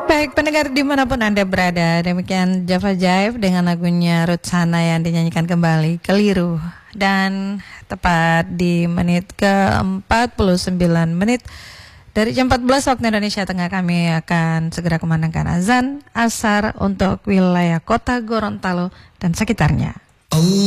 Baik pendengar dimanapun Anda berada, demikian Java Jive dengan lagunya Rutsana yang dinyanyikan kembali Keliru. Dan tepat di menit ke-49 menit dari jam 14 waktu Indonesia Tengah, kami akan segera kumandangkan azan asar untuk wilayah kota Gorontalo dan sekitarnya.